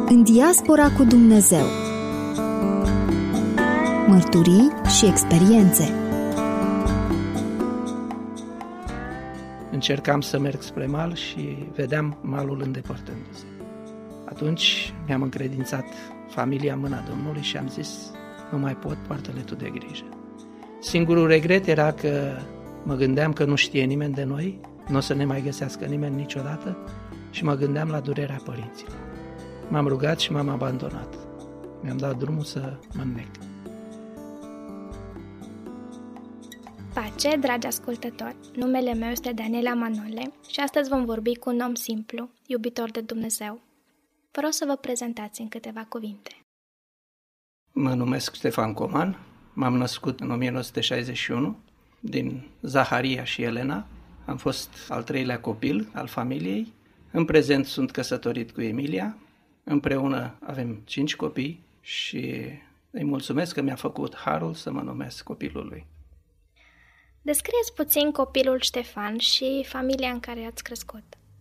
În diaspora cu Dumnezeu. Mărturii și experiențe. Încercam să merg spre mal și vedeam malul îndepărtându-se. Atunci mi-am încredințat familia în mâna Domnului și am zis: nu mai pot, poartă-le tu de grijă. Singurul regret era că mă gândeam că nu știe nimeni de noi, nu o să ne mai găsească nimeni niciodată și mă gândeam la durerea părinților. M-am rugat și m-am abandonat. Mi-am dat drumul să mă înnec. Pace, dragi ascultători! Numele meu este Daniela Manole și astăzi vom vorbi cu un om simplu, iubitor de Dumnezeu. Vă rog să vă prezentați în câteva cuvinte. Mă numesc Ștefan Coman, m-am născut în 1961 din Zaharia și Elena. Am fost al treilea copil al familiei. În prezent sunt căsătorit cu Emilia. Împreună avem 5 copii și îi mulțumesc că mi-a făcut harul să mă numesc copilul lui. Descrieți puțin copilul Ștefan și familia în care ați crescut.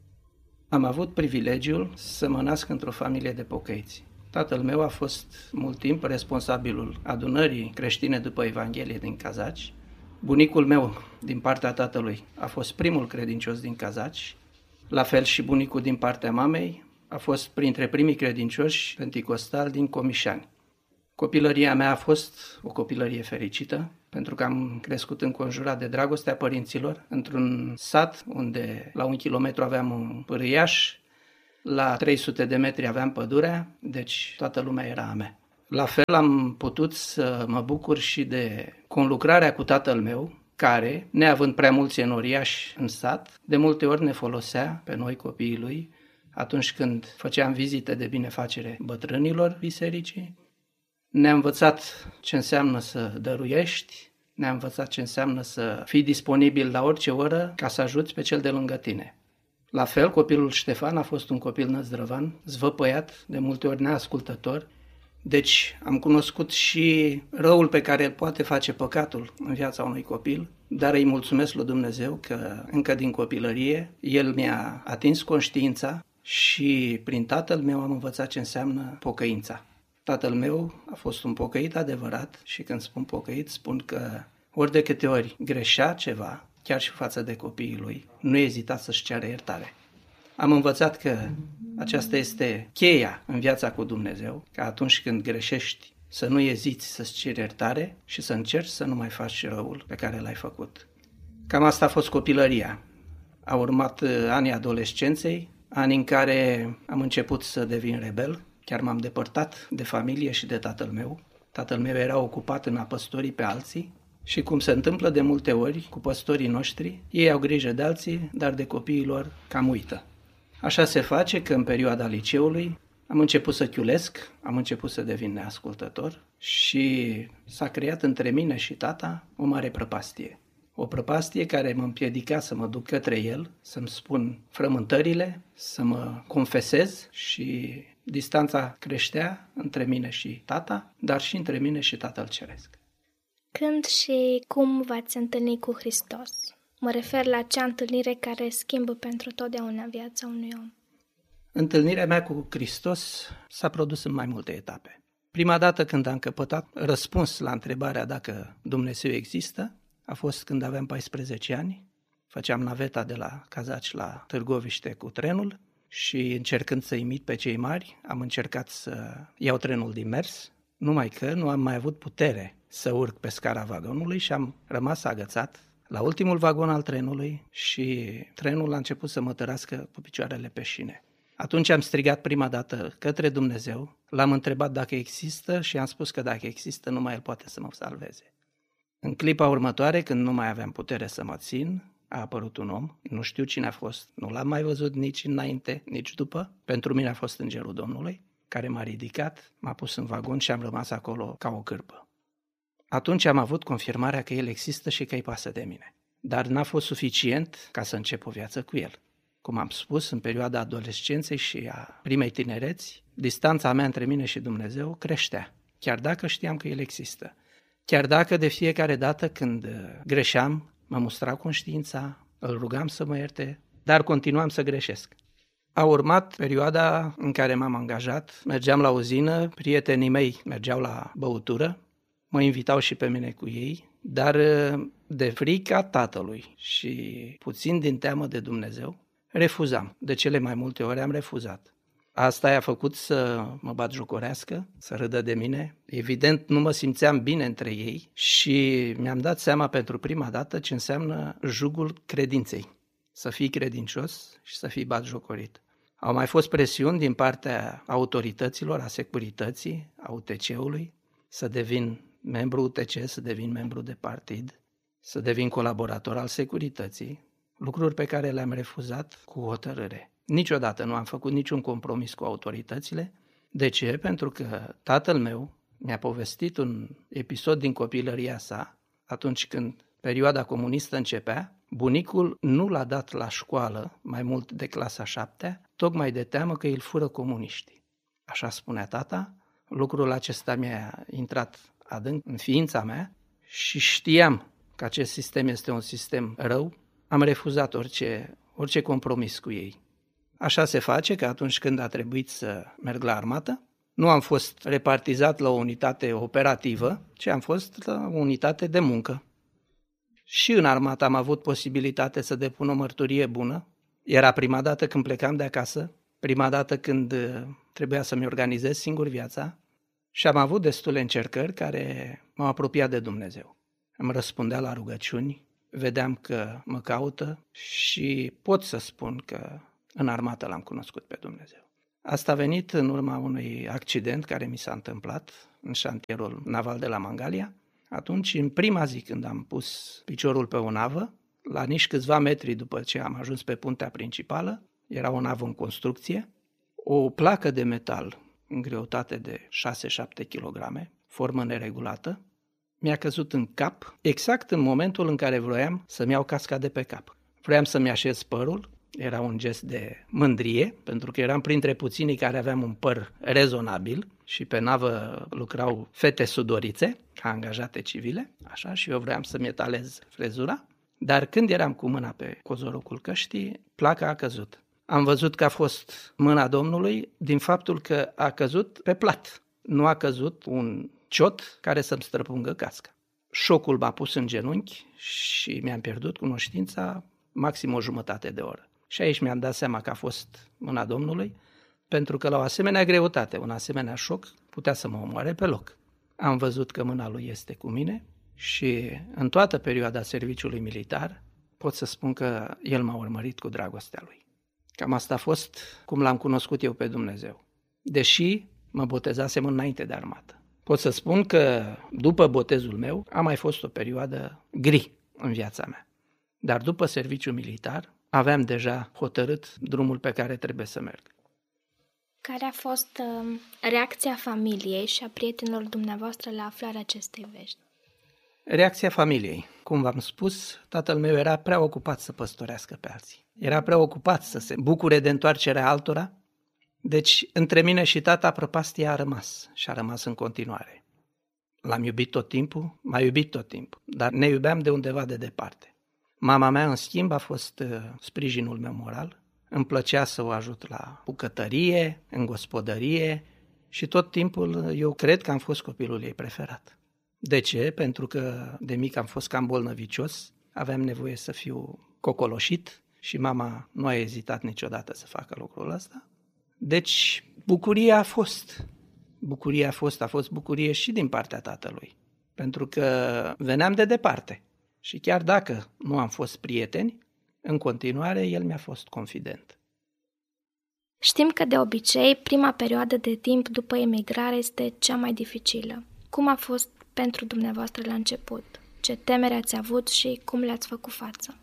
Am avut privilegiul să mă nasc într-o familie de pocăiți. Tatăl meu a fost mult timp responsabilul adunării creștine după Evanghelie din Cazaci. Bunicul meu, din partea tatălui, a fost primul credincios din Cazaci. La fel și bunicul din partea mamei a fost printre primii credincioși penticostali din Comișani. Copilăria mea a fost o copilărie fericită, pentru că am crescut înconjurat de dragostea părinților, într-un sat unde la 1 kilometru aveam un pârâiaș, la 300 de metri aveam pădurea, deci toată lumea era a mea. La fel am putut să mă bucur și de conlucrarea cu tatăl meu, care, neavând prea mulți enoriași în sat, de multe ori ne folosea pe noi copiii lui atunci când făceam vizite de binefacere bătrânilor bisericii. Ne-a învățat ce înseamnă să dăruiești, ne-a învățat ce înseamnă să fii disponibil la orice oră ca să ajuți pe cel de lângă tine. La fel, copilul Ștefan a fost un copil năzdrăvan, zvăpăiat, de multe ori neascultător. Deci am cunoscut și răul pe care îl poate face păcatul în viața unui copil, dar îi mulțumesc lui Dumnezeu că încă din copilărie El mi-a atins conștiința și prin tatăl meu am învățat ce înseamnă pocăința. Tatăl meu a fost un pocăit adevărat și când spun pocăit, spun că ori de câte ori greșea ceva, chiar și față de copiii lui, nu ezita să-și ceară iertare. Am învățat că aceasta este cheia în viața cu Dumnezeu, că atunci când greșești să nu eziți să-ți ceri iertare și să încerci să nu mai faci răul pe care l-ai făcut. Cam asta a fost copilăria. Au urmat anii adolescenței, ani în care am început să devin rebel. Chiar m-am depărtat de familie și de tatăl meu. Tatăl meu era ocupat în a păstori pe alții și cum se întâmplă de multe ori cu păstorii noștri, ei au grijă de alții, dar de copiii lor cam uită. Așa se face că în perioada liceului am început să chiulesc, am început să devin neascultător și s-a creat între mine și tata o mare prăpastie. O prăpastie care mă împiedica să mă duc către el, să-mi spun frământările, să mă confesez și distanța creștea între mine și tata, dar și între mine și Tatăl Ceresc. Când și cum v-ați întâlnit cu Hristos? Mă refer la acea întâlnire care schimbă pentru totdeauna viața unui om. Întâlnirea mea cu Hristos s-a produs în mai multe etape. Prima dată când am căpătat răspuns la întrebarea dacă Dumnezeu există, a fost când aveam 14 ani. Făceam naveta de la Cazaci la Târgoviște cu trenul și încercând să imit pe cei mari, am încercat să iau trenul din mers, numai că nu am mai avut putere să urc pe scara vagonului și am rămas agățat la ultimul vagon al trenului și trenul a început să mă tărască cu picioarele pe șine. Atunci am strigat prima dată către Dumnezeu, l-am întrebat dacă există și am spus că dacă există, numai El poate să mă salveze. În clipa următoare, când nu mai aveam putere să mă țin, a apărut un om, nu știu cine a fost, nu l-am mai văzut nici înainte, nici după. Pentru mine a fost Îngerul Domnului, care m-a ridicat, m-a pus în vagon și am rămas acolo ca o cârpă. Atunci am avut confirmarea că El există și că îi pasă de mine. Dar n-a fost suficient ca să încep o viață cu El. Cum am spus, în perioada adolescenței și a primei tinereți, distanța mea între mine și Dumnezeu creștea, chiar dacă știam că El există. Chiar dacă de fiecare dată când greșeam, mă mustra conștiința, îl rugam să mă ierte, dar continuam să greșesc. A urmat perioada în care m-am angajat, mergeam la uzină, prietenii mei mergeau la băutură, mă invitau și pe mine cu ei, dar de frica tatălui și puțin din teamă de Dumnezeu, refuzam. De cele mai multe ori am refuzat. Asta i-a făcut să mă batjocorească, să râdă de mine. Evident, nu mă simțeam bine între ei și mi-am dat seama pentru prima dată ce înseamnă jugul credinței. Să fii credincios și să fii batjocorit. Au mai fost presiuni din partea autorităților, a securității, a UTC-ului, să devin membru UTC, să devin membru de partid, să devin colaborator al securității, lucruri pe care le-am refuzat cu hotărâre. Niciodată nu am făcut niciun compromis cu autoritățile. De ce? Pentru că tatăl meu mi-a povestit un episod din copilăria sa, atunci când perioada comunistă începea. Bunicul nu l-a dat la școală mai mult de clasa 7-a, tocmai de teamă că îl fură comuniștii. Așa spunea tata, lucrul acesta mi-a intrat adânc în ființa mea și știam că acest sistem este un sistem rău, am refuzat orice compromis cu ei. Așa se face că atunci când a trebuit să merg la armată, nu am fost repartizat la o unitate operativă, ci am fost la o unitate de muncă. Și în armată am avut posibilitate să depun o mărturie bună. Era prima dată când plecam de acasă, prima dată când trebuia să-mi organizez singur viața și am avut destule încercări care m-au apropiat de Dumnezeu. Îmi răspundea la rugăciuni, vedeam că mă caută și pot să spun că în armată l-am cunoscut pe Dumnezeu. Asta a venit în urma unui accident care mi s-a întâmplat în șantierul naval de la Mangalia. Atunci, în prima zi când am pus piciorul pe o navă, la nici câțiva metri după ce am ajuns pe puntea principală, era o navă în construcție, o placă de metal în greutate de 6-7 kg, formă neregulată, mi-a căzut în cap, exact în momentul în care vroiam să-mi iau casca de pe cap. Vroiam să-mi așez părul, era un gest de mândrie, pentru că eram printre puținii care aveam un păr rezonabil și pe navă lucrau fete sudorițe, ca angajate civile, așa, și eu vroiam să-mi etalez frezura, dar când eram cu mâna pe cozorocul căștii, placa a căzut. Am văzut că a fost mâna Domnului din faptul că a căzut pe plat, nu a căzut un ciot care să-mi străpungă casca. Șocul m-a pus în genunchi și mi-am pierdut cunoștința maxim o jumătate de oră. Și aici mi-am dat seama că a fost mâna Domnului, pentru că la o asemenea greutate, un asemenea șoc, putea să mă omoare pe loc. Am văzut că mâna lui este cu mine și în toată perioada serviciului militar pot să spun că el m-a urmărit cu dragostea lui. Cam asta a fost cum l-am cunoscut eu pe Dumnezeu, deși mă botezasem înainte de armată. Pot să spun că după botezul meu a mai fost o perioadă gri în viața mea, dar după serviciul militar aveam deja hotărât drumul pe care trebuie să merg. Care a fost reacția familiei și a prietenilor dumneavoastră la aflarea acestei vești? Reacția familiei. Cum v-am spus, tatăl meu era prea ocupat să păstorească pe alții. Era prea ocupat să se bucure de întoarcerea altora. Deci, între mine și tata, prăpastia a rămas și a rămas în continuare. L-am iubit tot timpul, m-a iubit tot timpul, dar ne iubeam de undeva de departe. Mama mea, în schimb, a fost sprijinul meu moral. Îmi plăcea să o ajut la bucătărie, în gospodărie și tot timpul eu cred că am fost copilul ei preferat. De ce? Pentru că de mic am fost cam bolnăvicios, aveam nevoie să fiu cocoloșit și mama nu a ezitat niciodată să facă lucrul ăsta. Deci bucuria a fost. A fost bucurie și din partea tatălui, pentru că veneam de departe. Și chiar dacă nu am fost prieteni, în continuare el mi-a fost confident. Știm că de obicei prima perioadă de timp după emigrare este cea mai dificilă. Cum a fost pentru dumneavoastră la început? Ce temere ați avut și cum le-ați făcut față?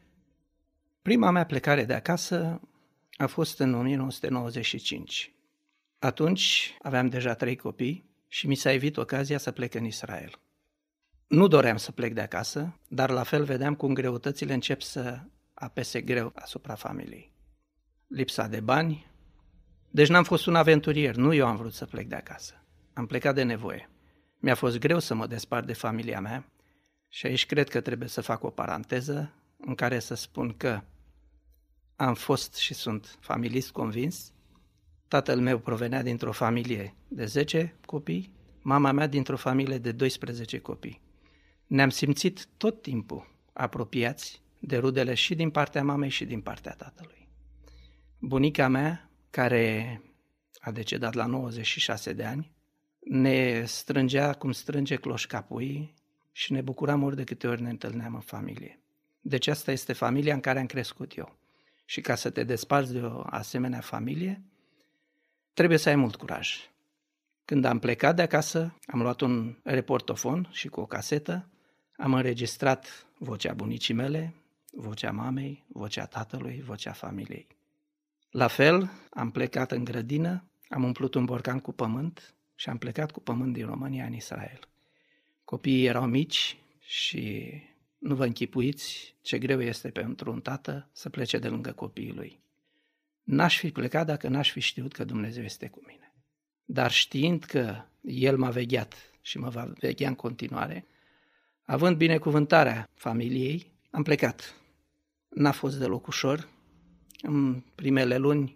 Prima mea plecare de acasă a fost în 1995. Atunci aveam deja 3 copii și mi s-a evit ocazia să plec în Israel. Nu doream să plec de acasă, dar la fel vedeam cum greutățile încep să apese greu asupra familiei. Lipsa de bani. Deci n-am fost un aventurier, nu eu am vrut să plec de acasă. Am plecat de nevoie. Mi-a fost greu să mă despart de familia mea și aici cred că trebuie să fac o paranteză în care să spun că am fost și sunt familist convins. Tatăl meu provenea dintr-o familie de 10 copii, mama mea dintr-o familie de 12 copii. Ne-am simțit tot timpul apropiați de rudele și din partea mamei și din partea tatălui. Bunica mea, care a decedat la 96 de ani, ne strângea cum strânge cloșcapuii și ne bucuram ori de câte ori ne întâlneam în familie. Deci asta este familia în care am crescut eu. Și ca să te desparți de o asemenea familie, trebuie să ai mult curaj. Când am plecat de acasă, am luat un reportofon și cu o casetă, am înregistrat vocea bunicii mele, vocea mamei, vocea tatălui, vocea familiei. La fel, am plecat în grădină, am umplut un borcan cu pământ și am plecat cu pământ din România în Israel. Copiii erau mici și nu vă închipuiți ce greu este pentru un tată să plece de lângă copiii lui. N-aș fi plecat dacă n-aș fi știut că Dumnezeu este cu mine. Dar știind că El m-a vegheat și mă va veghea în continuare, având binecuvântarea familiei, am plecat. N-a fost deloc ușor. În primele luni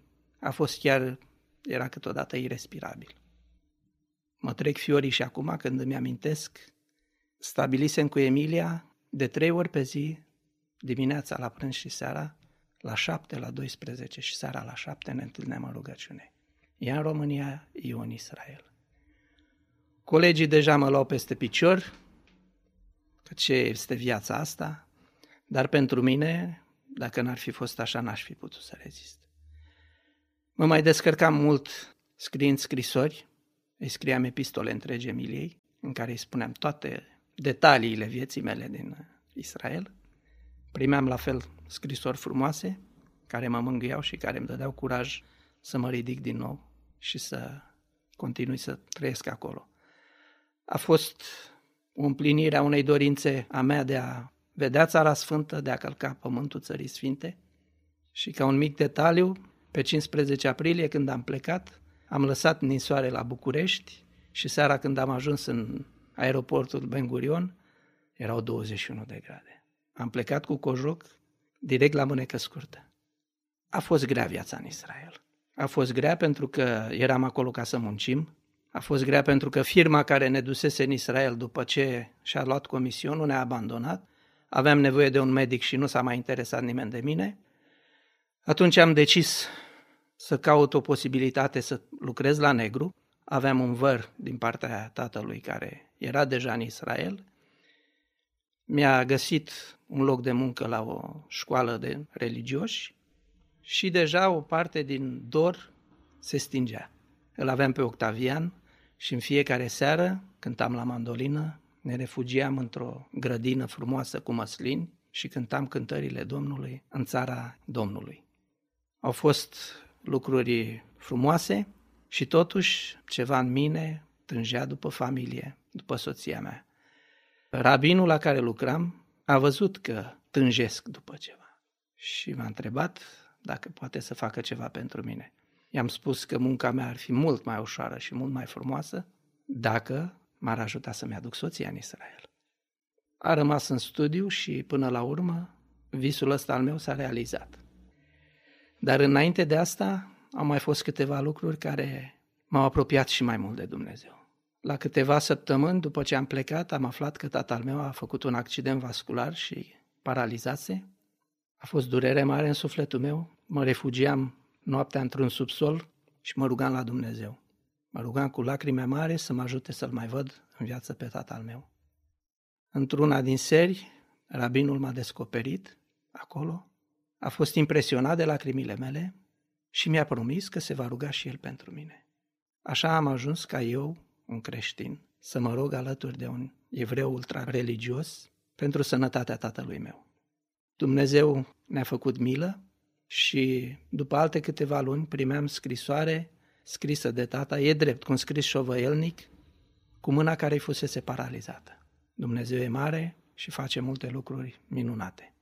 era câteodată irespirabil. Mă trec fiorii și acum când îmi amintesc, stabilisem cu Emilia de 3 ori pe zi, dimineața la prânz și seara, la 7, la 12 și seara la 7 ne întâlneam în rugăciune. Ea în România, eu în Israel. Colegii deja mă luau peste picior, că ce este viața asta, dar pentru mine, dacă n-ar fi fost așa, n-aș fi putut să rezist. Mă mai descărcam mult scriind scrisori, îi scriam epistole întregi Emiliei, în care îi spuneam toate detaliile vieții mele din Israel. Primeam la fel scrisori frumoase, care mă mângâiau și care îmi dădeau curaj să mă ridic din nou și să continui să trăiesc acolo. A fost o împlinire a unei dorințe a mea de a vedea Țara Sfântă, de a călca pământul Țării Sfinte și ca un mic detaliu, pe 15 aprilie când am plecat, am lăsat ninsoare la București și seara când am ajuns în aeroportul Ben Gurion, erau 21 de grade. Am plecat cu cojoc direct la mânecă scurtă. A fost grea viața în Israel. A fost grea pentru că eram acolo ca să muncim. A fost grea pentru că firma care ne dusese în Israel după ce și-a luat comisionul ne-a abandonat. Aveam nevoie de un medic și nu s-a mai interesat nimeni de mine. Atunci am decis să caut o posibilitate să lucrez la negru. Aveam un văr din partea tatălui care era deja în Israel. Mi-a găsit un loc de muncă la o școală de religioși și deja o parte din dor se stingea. Îl aveam pe Octavian și în fiecare seară cântam la mandolină, ne refugiam într-o grădină frumoasă cu măslini și cântam cântările Domnului în țara Domnului. Au fost lucruri frumoase și totuși ceva în mine tângea după familie, după soția mea. Rabinul la care lucram a văzut că tânjesc după ceva și m-a întrebat dacă poate să facă ceva pentru mine. I-am spus că munca mea ar fi mult mai ușoară și mult mai frumoasă dacă m-ar ajuta să-mi aduc soția în Israel. A rămas în studiu și până la urmă visul ăsta al meu s-a realizat. Dar înainte de asta au mai fost câteva lucruri care m-au apropiat și mai mult de Dumnezeu. La câteva săptămâni după ce am plecat, am aflat că tatăl meu a făcut un accident vascular și paralizase. A fost durere mare în sufletul meu. Mă refugiam noaptea într-un subsol și mă rugam la Dumnezeu. Mă rugam cu lacrime mari să mă ajute să-l mai văd în viață pe tatăl meu. Într-una din seri, rabinul m-a descoperit acolo, a fost impresionat de lacrimile mele și mi-a promis că se va ruga și el pentru mine. Așa am ajuns ca eu, un creștin, să mă rog alături de un evreu ultra-religios pentru sănătatea tatălui meu. Dumnezeu ne-a făcut milă și după alte câteva luni primeam scrisoare scrisă de tata, e drept, cu un scris șovăielnic, cu mâna care îi fusese paralizată. Dumnezeu e mare și face multe lucruri minunate.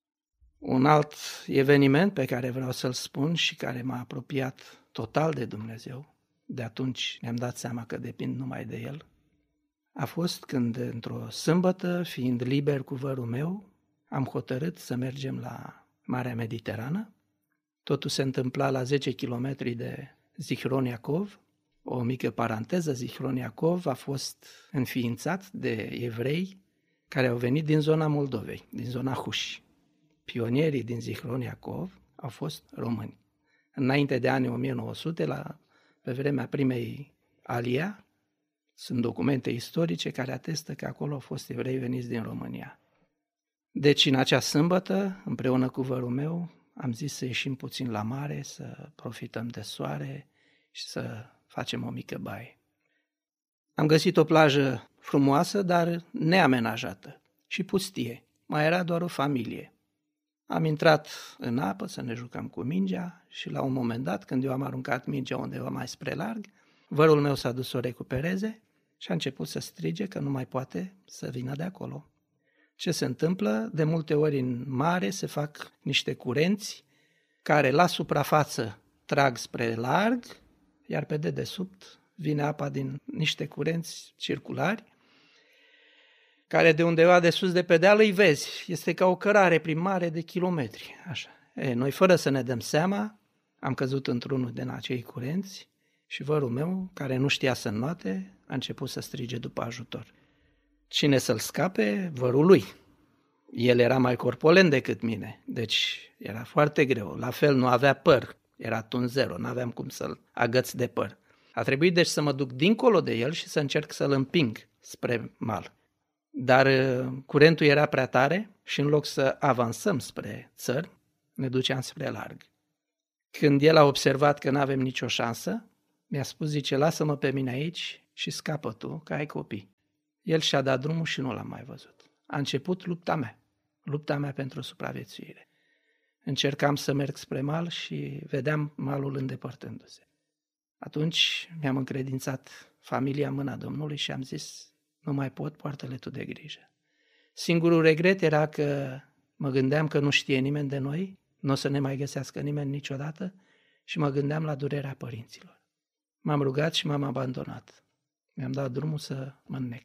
Un alt eveniment pe care vreau să-l spun și care m-a apropiat total de Dumnezeu, de atunci ne-am dat seama că depind numai de El, a fost când într-o sâmbătă, fiind liber cu vărul meu, am hotărât să mergem la Marea Mediterană Totul se întâmpla la 10 km de Zichron Iacov. O mică paranteză, Zichron Iacov a fost înființat de evrei care au venit din zona Moldovei, din zona Huși. Pionierii din Zichron Iacov au fost români. Înainte de anii 1900, pe vremea primei Alia, sunt documente istorice care atestă că acolo au fost evrei veniți din România. Deci în acea sâmbătă, împreună cu vărul meu, am zis să ieșim puțin la mare, să profităm de soare și să facem o mică baie. Am găsit o plajă frumoasă, dar neamenajată și pustie. Mai era doar o familie. Am intrat în apă să ne jucăm cu mingea și la un moment dat, când eu am aruncat mingea undeva mai spre larg, vărul meu s-a dus să o recupereze și a început să strige că nu mai poate să vină de acolo. Ce se întâmplă? De multe ori în mare se fac niște curenți care la suprafață trag spre larg, iar pe dedesubt vine apa din niște curenți circulari, care de undeva de sus de pe deal îi vezi. Este ca o cărare prin mare de kilometri. Așa. Noi, fără să ne dăm seama, am căzut într-unul din acei curenți și vărul meu, care nu știa să înnoate, a început să strige după ajutor. Cine să-l scape? Vărul lui. El era mai corpulent decât mine, deci era foarte greu. La fel nu avea păr, era tuns zero, n-aveam cum să-l agăț de păr. A trebuit deci să mă duc dincolo de el și să încerc să-l împing spre mal. Dar curentul era prea tare și în loc să avansăm spre țări, ne duceam spre larg. Când el a observat că n-avem nicio șansă, mi-a spus, zice, lasă-mă pe mine aici și scapă tu, că ai copii. El și-a dat drumul și nu l-am mai văzut. A început lupta mea pentru supraviețuire. Încercam să merg spre mal și vedeam malul îndepărtându-se. Atunci mi-am încredințat familia în mâna Domnului și am zis, nu mai pot, poartă-le tu de grijă. Singurul regret era că mă gândeam că nu știe nimeni de noi, nu o să ne mai găsească nimeni niciodată și mă gândeam la durerea părinților. M-am rugat și m-am abandonat. Mi-am dat drumul să mă înnec.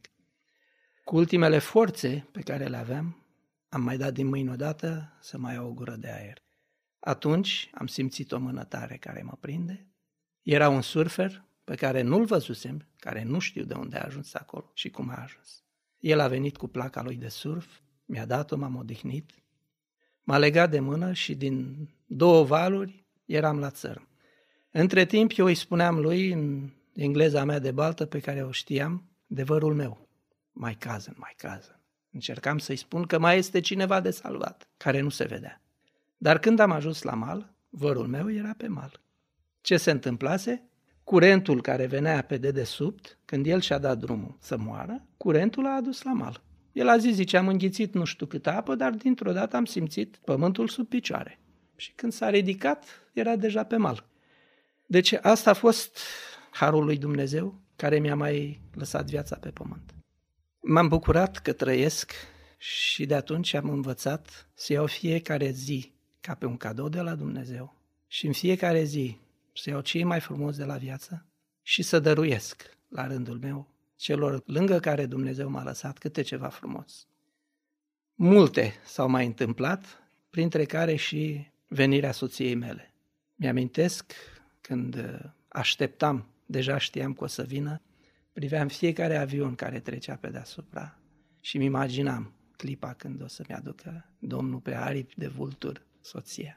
Cu ultimele forțe pe care le aveam, am mai dat din mâini odată să mai iau o gură de aer. Atunci am simțit o mână tare care mă prinde. Era un surfer pe care nu-l văzusem, care nu știu de unde a ajuns acolo și cum a ajuns. El a venit cu placa lui de surf, mi-a dat-o, m-am odihnit, m-a legat de mână și din 2 valuri eram la țărm. Între timp eu îi spuneam lui, în engleza mea de baltă pe care o știam, de vărul meu, my cousin. Încercam să-i spun că mai este cineva de salvat, care nu se vedea. Dar când am ajuns la mal, vărul meu era pe mal. Ce se întâmplase? Curentul care venea pe dedesubt, când el și-a dat drumul să moară, curentul l-a adus la mal. El a zis, zice, am înghițit nu știu câtă apă, dar dintr-o dată am simțit pământul sub picioare. Și când s-a ridicat, era deja pe mal. Deci asta a fost harul lui Dumnezeu care mi-a mai lăsat viața pe pământ. M-am bucurat că trăiesc și de atunci am învățat să iau fiecare zi ca pe un cadou de la Dumnezeu și în fiecare zi să iau cei mai frumoși de la viață și să dăruiesc la rândul meu celor lângă care Dumnezeu m-a lăsat câte ceva frumos. Multe s-au mai întâmplat, printre care și venirea soției mele. Mi-amintesc când așteptam, deja știam că o să vină, priveam fiecare avion care trecea pe deasupra și îmi imaginam clipa când o să-mi aducă Domnul pe aripi de vulturi soția.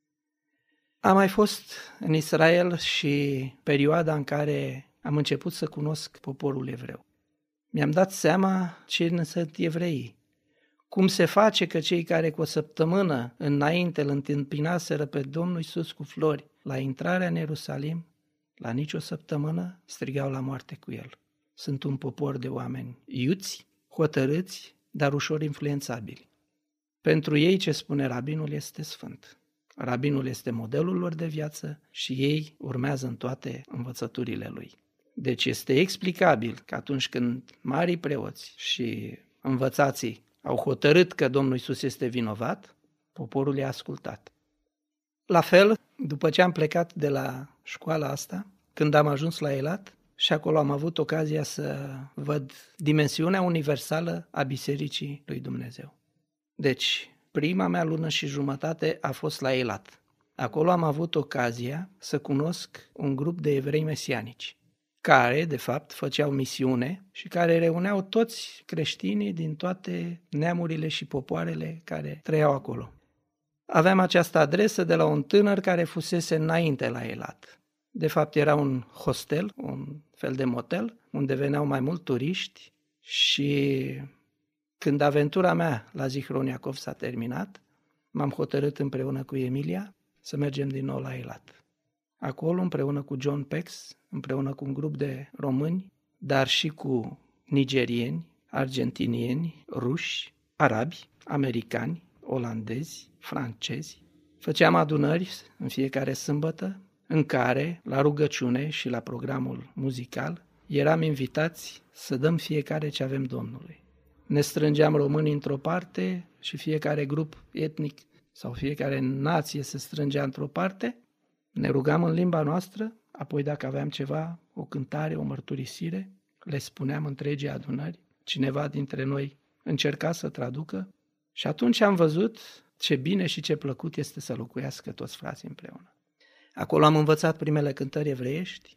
Am mai fost în Israel și perioada în care am început să cunosc poporul evreu. Mi-am dat seama ce sunt evreii. Cum se face că cei care cu o săptămână înainte îl întâmpinaseră pe Domnul Iisus cu flori la intrarea în Ierusalim, la nicio săptămână strigau la moarte cu el. Sunt un popor de oameni iuți, hotărâți, dar ușor influențabili. Pentru ei, ce spune rabinul, este sfânt. Rabinul este modelul lor de viață și ei urmează în toate învățăturile lui. Deci este explicabil că atunci când marii preoți și învățații au hotărât că Domnul Iisus este vinovat, poporul i-a ascultat. La fel, după ce am plecat de la școala asta, când am ajuns la Eilat, și acolo am avut ocazia să văd dimensiunea universală a Bisericii lui Dumnezeu. Deci, prima mea lună și jumătate a fost la Eilat. Acolo am avut ocazia să cunosc un grup de evrei mesianici, care, de fapt, făceau misiune și care reuneau toți creștinii din toate neamurile și popoarele care trăiau acolo. Aveam această adresă de la un tânăr care fusese înainte la Eilat. De fapt, era un hostel, un fel de motel, unde veneau mai mult turiști și când aventura mea la Zichron Iacov s-a terminat, m-am hotărât împreună cu Emilia să mergem din nou la Eilat. Acolo, împreună cu John Pex, împreună cu un grup de români, dar și cu nigerieni, argentinieni, ruși, arabi, americani, olandezi, francezi. Făceam adunări în fiecare sâmbătă, în care, la rugăciune și la programul muzical, eram invitați să dăm fiecare ce avem Domnului. Ne strângeam românii într-o parte și fiecare grup etnic sau fiecare nație se strângea într-o parte, ne rugam în limba noastră, apoi dacă aveam ceva, o cântare, o mărturisire, le spuneam întregii adunări, cineva dintre noi încerca să traducă și atunci am văzut ce bine și ce plăcut este să locuiască toți frații împreună. Acolo am învățat primele cântări evreiești,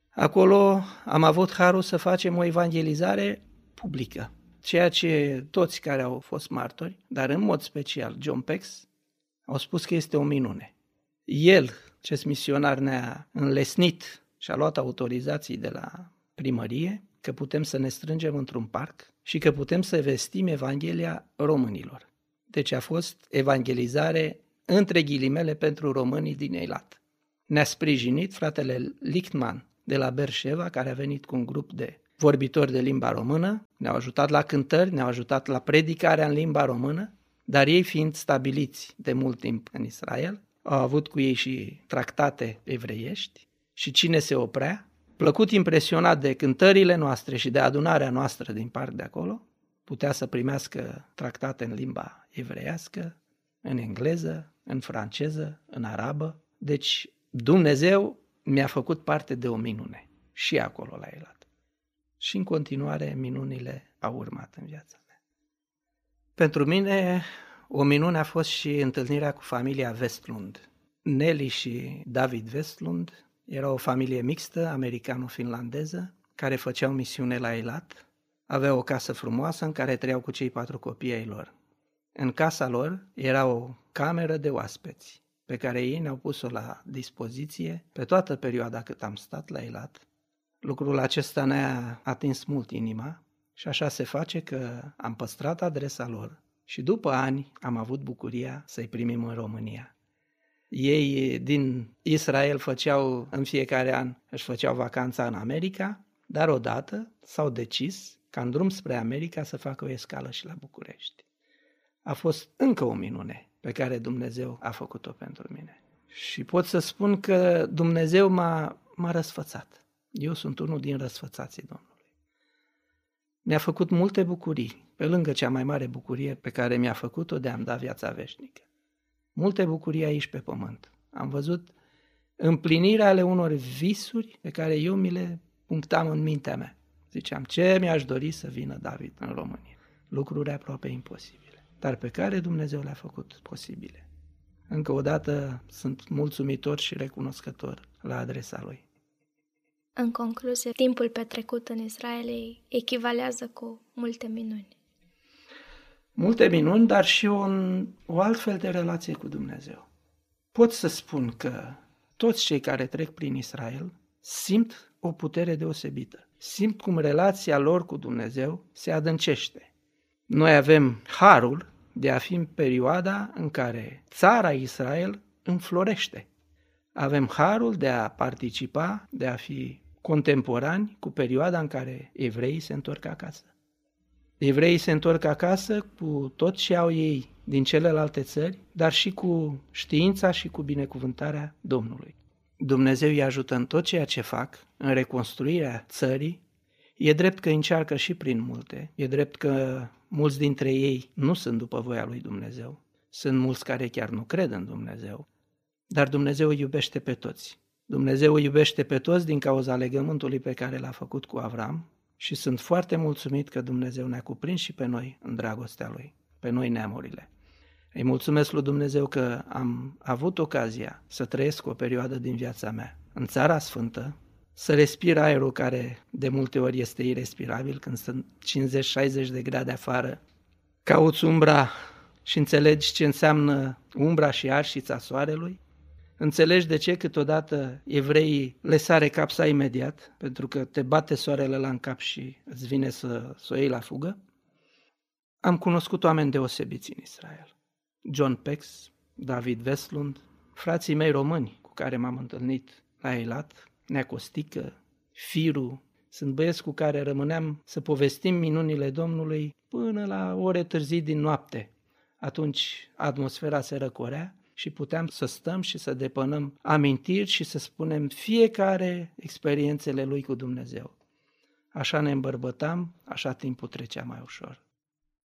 acolo am avut harul să facem o evangelizare publică, ceea ce toți care au fost martori, dar în mod special John Pex, au spus că este o minune. El, acest misionar, ne-a înlesnit și a luat autorizații de la primărie că putem să ne strângem într-un parc și că putem să vestim Evanghelia românilor. Deci a fost evangelizare între ghilimele pentru românii din Eilat. Ne-a sprijinit fratele Lichtman de la Berșeva, care a venit cu un grup de vorbitori de limba română, ne-au ajutat la cântări, ne-au ajutat la predicarea în limba română, dar ei fiind stabiliți de mult timp în Israel, au avut cu ei și tractate evreiești și cine se oprea, plăcut impresionat de cântările noastre și de adunarea noastră din parc de acolo, putea să primească tractate în limba evreiască, în engleză, în franceză, în arabă. Deci Dumnezeu mi-a făcut parte de o minune și acolo la Eilat. Și în continuare minunile au urmat în viața mea. Pentru mine o minune a fost și întâlnirea cu familia Westlund. Nelly și David Westlund erau o familie mixtă, americano-finlandeză, care făceau misiune la Eilat. Aveau o casă frumoasă în care trăiau cu cei 4 copii ai lor. În casa lor era o cameră de oaspeți, pe care ei ne-au pus-o la dispoziție pe toată perioada cât am stat la Eilat. Lucrul acesta ne-a atins mult inima și așa se face că am păstrat adresa lor și după ani am avut bucuria să-i primim în România. Ei din Israel făceau în fiecare an, își făceau vacanța în America, dar odată s-au decis ca în drum spre America să facă o escală și la București. A fost încă o minune pe care Dumnezeu a făcut-o pentru mine. Și pot să spun că Dumnezeu m-a răsfățat. Eu sunt unul din răsfățații Domnului. Mi-a făcut multe bucurii, pe lângă cea mai mare bucurie pe care mi-a făcut-o de a-mi da viața veșnică. Multe bucurii aici pe pământ. Am văzut împlinirea ale unor visuri pe care eu mi le punctam în mintea mea. Ziceam, ce mi-aș dori să vină David în România? Lucruri aproape imposibile, dar pe care Dumnezeu le-a făcut posibile. Încă o dată sunt mulțumitor și recunoscător la adresa Lui. În concluzie, timpul petrecut în Israel echivalează cu multe minuni. Multe minuni, dar și o altfel de relație cu Dumnezeu. Pot să spun că toți cei care trec prin Israel simt o putere deosebită. Simt cum relația lor cu Dumnezeu se adâncește. Noi avem harul de a fi în perioada în care țara Israel înflorește. Avem harul de a participa, de a fi contemporani cu perioada în care evreii se întorc acasă. Evreii se întorc acasă cu tot ce au ei din celelalte țări, dar și cu știința și cu binecuvântarea Domnului. Dumnezeu îi ajută în tot ceea ce fac, în reconstruirea țării. E drept că încearcă și prin multe, e drept că mulți dintre ei nu sunt după voia lui Dumnezeu, sunt mulți care chiar nu cred în Dumnezeu, dar Dumnezeu îi iubește pe toți. Dumnezeu îi iubește pe toți din cauza legământului pe care l-a făcut cu Avram și sunt foarte mulțumit că Dumnezeu ne-a cuprins și pe noi în dragostea Lui, pe noi neamurile. Îi mulțumesc lui Dumnezeu că am avut ocazia să trăiesc o perioadă din viața mea în Țara Sfântă, să respir aerul care de multe ori este irespirabil când sunt 50-60 de grade afară, cauți umbra și înțelegi ce înseamnă umbra și arșița soarelui, înțelegi de ce câteodată evreii le sare capsa imediat, pentru că te bate soarele la în cap și îți vine să o iei la fugă. Am cunoscut oameni deosebiți în Israel. John Pex, David Westlund, frații mei români cu care m-am întâlnit la Eilat, Nea Costică, Firu, sunt băieți cu care rămâneam să povestim minunile Domnului până la ore târzii din noapte. Atunci atmosfera se răcorea și puteam să stăm și să depănăm amintiri și să spunem fiecare experiențele lui cu Dumnezeu. Așa ne îmbărbătam, așa timpul trecea mai ușor.